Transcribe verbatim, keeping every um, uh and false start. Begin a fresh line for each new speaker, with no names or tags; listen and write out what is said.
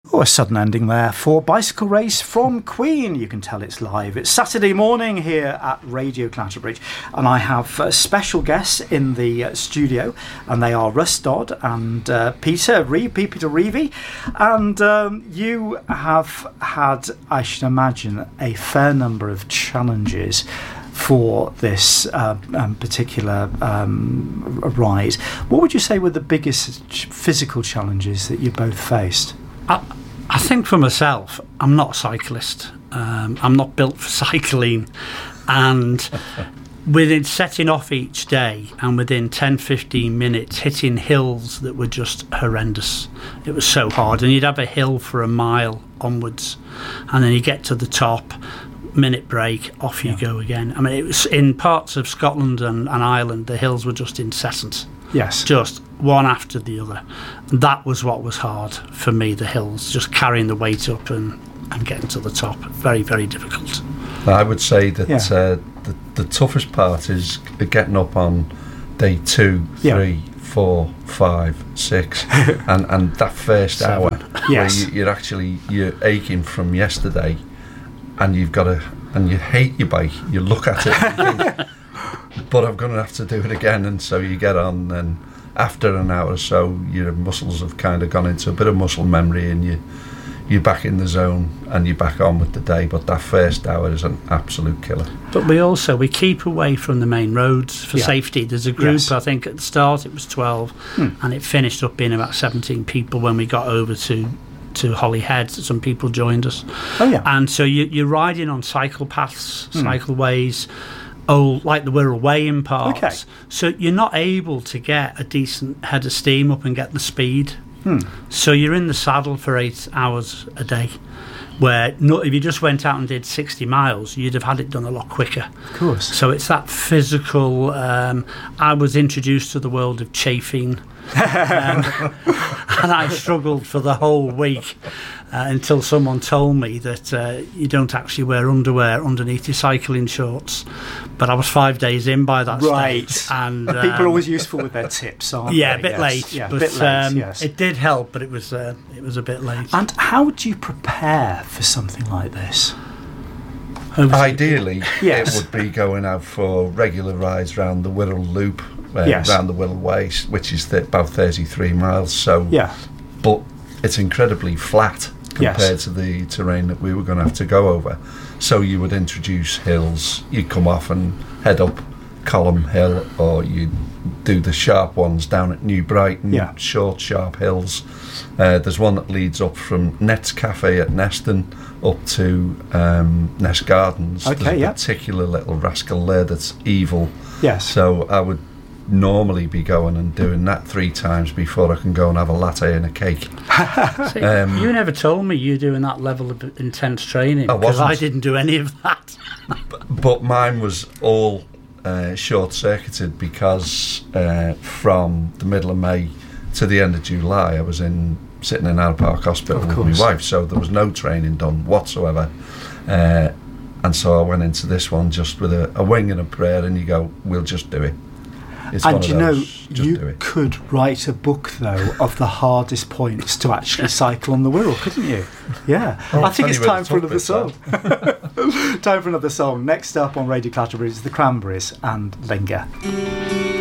Oh, a sudden ending there for Bicycle Race from Queen. You can tell it's live. It's Saturday morning here at Radio Clatterbridge, and I have uh, special guests in the uh, studio, and they are Russ Dodd and uh, Peter Reeve, Peter Reevey, and um, you have had, I should imagine, a fair number of challenges for this uh, um, particular um, ride. What would you say were the biggest ch- physical challenges that you both faced?
I, I think for myself, I'm not a cyclist. Um, I'm not built for cycling. And within setting off each day and within ten, fifteen minutes, hitting hills that were just horrendous. It was so hard. And you'd have a hill for a mile onwards. And then you get to the top, minute break, off you yeah. go again. I mean, it was in parts of Scotland and, and Ireland, the hills were just incessant.
Yes.
Just one after the other. That was what was hard for me, the hills, just carrying the weight up and, and getting to the top. Very, very difficult.
I would say that
yeah.
uh, the, the toughest part is getting up on day two,
yeah.
three, four, five, six, and, and that first
Seven.
hour
yes.
where you, you're actually you're aching from yesterday, and you've got to, and you hate your bike. You look at it and think, but I'm going to have to do it again, and so you get on, and after an hour or so your muscles have kind of gone into a bit of muscle memory, and you, you're back in the zone and you're back on with the day. But that first hour is an absolute killer.
But we also, we keep away from the main roads for
yeah.
safety. There's a group,
yes.
I think at the start it was twelve,
hmm.
and it finished up being about seventeen people when we got over to to Holyhead. Some people joined us.
Oh yeah.
And so you, you're riding on cycle paths,
hmm.
cycleways, oh, like the Wirral Way in parts.
Okay.
So you're not able to get a decent head of steam up and get the speed.
Hmm.
So you're in the saddle for eight hours a day, where no, if you just went out and did sixty miles, you'd have had it done a lot quicker.
Of course.
So it's that physical. Um, I was introduced to the world of chafing, um, and I struggled for the whole week uh, until someone told me that uh, you don't actually wear underwear underneath your cycling shorts. But I was five days in by that
right.
stage, and
people
um,
are always useful with their tips, aren't
yeah,
they?
a bit
yes.
late.
Yeah,
but
a bit late.
um,
yes.
It did help, but it was uh, it was a bit late.
And how do you prepare for something like this?
Ideally,
yes.
it would be going out for regular rides around the Wirral Loop, uh,
yes.
around the Wirral Way, which is th- about thirty-three miles. So,
yeah.
but it's incredibly flat compared
yes.
to the terrain that we were going to have to go over. So you would introduce hills. You'd come off and head up Column Hill, or you do the sharp ones down at New Brighton,
yeah.
short, sharp hills. Uh, there's one that leads up from Nets Cafe at Neston up to um, Nest Gardens.
Okay,
there's a
yeah.
particular little rascal there that's evil.
Yes.
So I would normally be going and doing that three times before I can go and have a latte and a cake.
See,
um,
you never told me you were doing that level of intense training,
I
because
wasn't.
I didn't do any of that.
but, but mine was all uh, short-circuited because uh, from the middle of May to the end of July I was in sitting in Arrow Park Hospital
Of
with
course.
my wife, so there was no training done whatsoever. Uh, and so I went into this one just with a, a wing and a prayer, and you go, we'll just do it. It's
and
one of
you know,
those, just do
you
it.
could write a book, though, of the hardest points to actually cycle on the Wirral, couldn't you? Yeah.
Well,
I think
tell
it's
you where
time
the
for
tough
another
bits
song. Time for another song. Next up on Radio Clatterbridge is the Cranberries and Linger.